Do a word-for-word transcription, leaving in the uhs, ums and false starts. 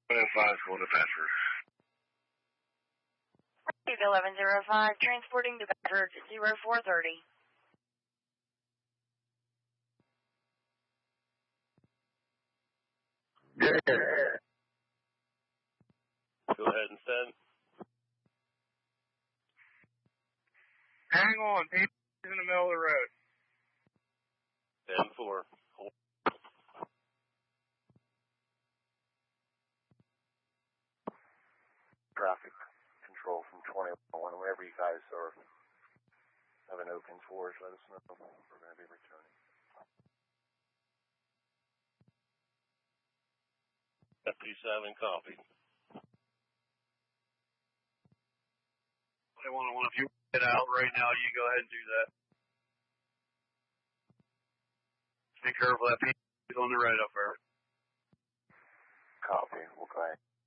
five, going to Bedford. eleven oh five, transporting to Bedford, zero four thirty. Yeah. Go ahead and send. Hang on, people in the middle of the road. ten four. Traffic control from twenty-one. Whenever you guys are having openings for us, let us know. We're going to be returning. F T seven, copy. They want to, if you get out right now, you go ahead and do that. Be careful, that piece is on the right up there. Copy. We'll go ahead.